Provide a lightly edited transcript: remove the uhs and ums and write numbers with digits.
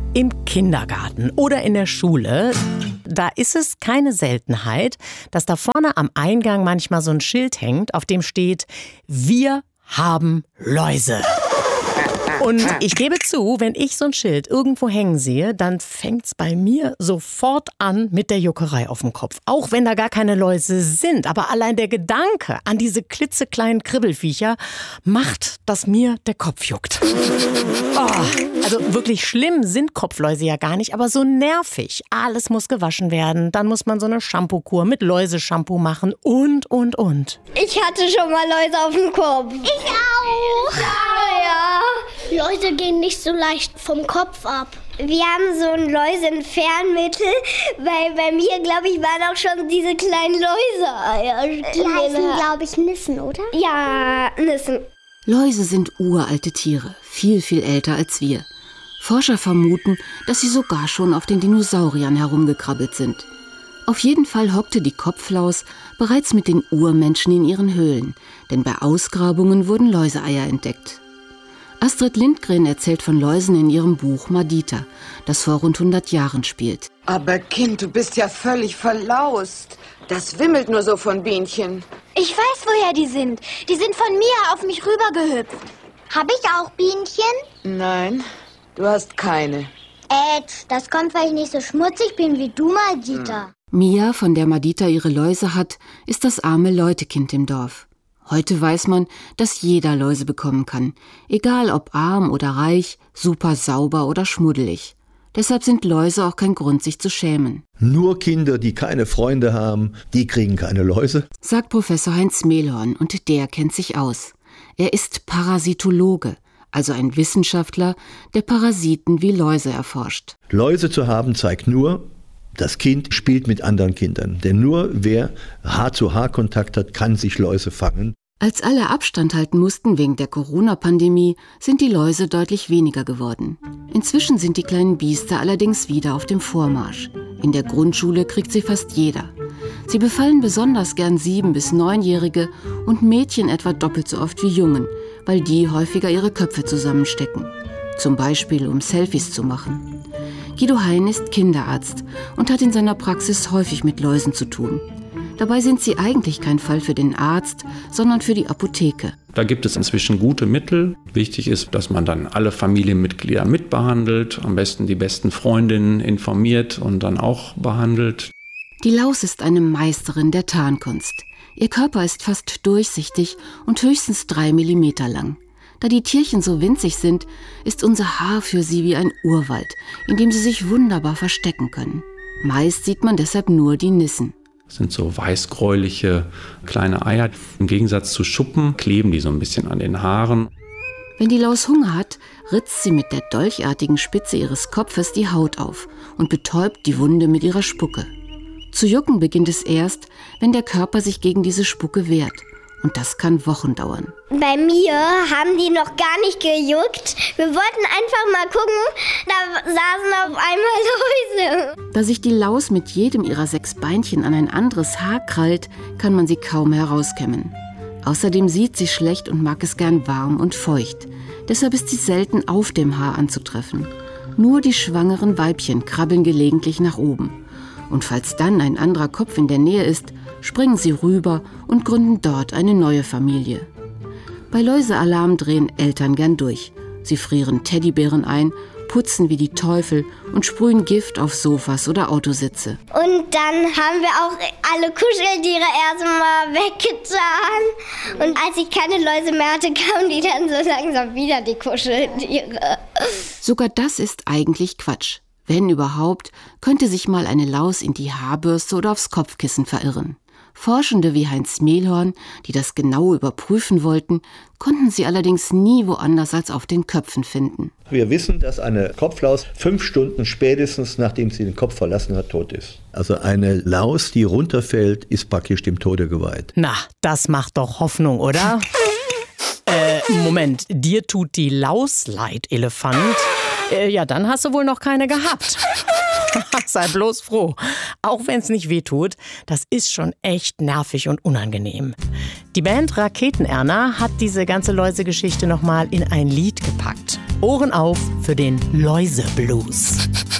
Im Kindergarten oder in der Schule, da ist es keine Seltenheit, dass da vorne am Eingang manchmal so ein Schild hängt, auf dem steht: Wir haben Läuse. Und ich gebe zu, wenn ich so ein Schild irgendwo hängen sehe, dann fängt's bei mir sofort an mit der Juckerei auf dem Kopf. Auch wenn da gar keine Läuse sind. Aber allein der Gedanke an diese klitzekleinen Kribbelviecher macht, dass mir der Kopf juckt. Oh, also wirklich schlimm sind Kopfläuse ja gar nicht, aber so nervig. Alles muss gewaschen werden. Dann muss man so eine Shampoo-Kur mit Läuseshampoo machen und. Ich hatte schon mal Läuse auf dem Kopf. Ich auch. Ja. Läuse gehen nicht so leicht vom Kopf ab. Wir haben so ein Läusenfernmittel, weil bei mir, glaube ich, waren auch schon diese kleinen Läuseeier. Die heißen, glaube ich, Nissen, oder? Ja, Nissen. Läuse sind uralte Tiere, viel, viel älter als wir. Forscher vermuten, dass sie sogar schon auf den Dinosauriern herumgekrabbelt sind. Auf jeden Fall hockte die Kopflaus bereits mit den Urmenschen in ihren Höhlen, denn bei Ausgrabungen wurden Läuseeier entdeckt. Astrid Lindgren erzählt von Läusen in ihrem Buch Madita, das vor rund 100 Jahren spielt. Aber Kind, du bist ja völlig verlaust. Das wimmelt nur so von Bienchen. Ich weiß, woher die sind. Die sind von mir auf mich rübergehüpft. Hab ich auch Bienchen? Nein, du hast keine. Das kommt, weil ich nicht so schmutzig bin wie du, Madita. Mia, von der Madita ihre Läuse hat, ist das arme Leutekind im Dorf. Heute weiß man, dass jeder Läuse bekommen kann, egal ob arm oder reich, super sauber oder schmuddelig. Deshalb sind Läuse auch kein Grund, sich zu schämen. Nur Kinder, die keine Freunde haben, die kriegen keine Läuse, sagt Professor Heinz Mehlhorn, und der kennt sich aus. Er ist Parasitologe, also ein Wissenschaftler, der Parasiten wie Läuse erforscht. Läuse zu haben zeigt nur, das Kind spielt mit anderen Kindern. Denn nur wer Haar-zu-Haar-Kontakt hat, kann sich Läuse fangen. Als alle Abstand halten mussten wegen der Corona-Pandemie, sind die Läuse deutlich weniger geworden. Inzwischen sind die kleinen Biester allerdings wieder auf dem Vormarsch. In der Grundschule kriegt sie fast jeder. Sie befallen besonders gern 7- bis 9-Jährige und Mädchen etwa doppelt so oft wie Jungen, weil die häufiger ihre Köpfe zusammenstecken. Zum Beispiel, um Selfies zu machen. Guido Hein ist Kinderarzt und hat in seiner Praxis häufig mit Läusen zu tun. Dabei sind sie eigentlich kein Fall für den Arzt, sondern für die Apotheke. Da gibt es inzwischen gute Mittel. Wichtig ist, dass man dann alle Familienmitglieder mitbehandelt, am besten die besten Freundinnen informiert und dann auch behandelt. Die Laus ist eine Meisterin der Tarnkunst. Ihr Körper ist fast durchsichtig und höchstens 3 Millimeter lang. Da die Tierchen so winzig sind, ist unser Haar für sie wie ein Urwald, in dem sie sich wunderbar verstecken können. Meist sieht man deshalb nur die Nissen. Das sind so weißgräuliche kleine Eier. Im Gegensatz zu Schuppen kleben die so ein bisschen an den Haaren. Wenn die Laus Hunger hat, ritzt sie mit der dolchartigen Spitze ihres Kopfes die Haut auf und betäubt die Wunde mit ihrer Spucke. Zu jucken beginnt es erst, wenn der Körper sich gegen diese Spucke wehrt. Und das kann Wochen dauern. Bei mir haben die noch gar nicht gejuckt. Wir wollten einfach mal gucken, da saßen auf einmal Läuse. Da sich die Laus mit jedem ihrer 6 Beinchen an ein anderes Haar krallt, kann man sie kaum herauskämmen. Außerdem sieht sie schlecht und mag es gern warm und feucht. Deshalb ist sie selten auf dem Haar anzutreffen. Nur die schwangeren Weibchen krabbeln gelegentlich nach oben. Und falls dann ein anderer Kopf in der Nähe ist, springen sie rüber und gründen dort eine neue Familie. Bei Läusealarm drehen Eltern gern durch. Sie frieren Teddybären ein, putzen wie die Teufel und sprühen Gift auf Sofas oder Autositze. Und dann haben wir auch alle Kuscheltiere erstmal weggetan. Und als ich keine Läuse mehr hatte, kamen die dann so langsam wieder, die Kuscheltiere. Sogar das ist eigentlich Quatsch. Wenn überhaupt, könnte sich mal eine Laus in die Haarbürste oder aufs Kopfkissen verirren. Forschende wie Heinz Mehlhorn, die das genau überprüfen wollten, konnten sie allerdings nie woanders als auf den Köpfen finden. Wir wissen, dass eine Kopflaus 5 Stunden spätestens, nachdem sie den Kopf verlassen hat, tot ist. Also eine Laus, die runterfällt, ist praktisch dem Tode geweiht. Na, das macht doch Hoffnung, oder? Moment, dir tut die Laus leid, Elefant? Ja, dann hast du wohl noch keine gehabt. Sei bloß froh. Auch wenn es nicht wehtut, das ist schon echt nervig und unangenehm. Die Band Raketen Erna hat diese ganze Läusegeschichte nochmal in ein Lied gepackt. Ohren auf für den Läuseblues.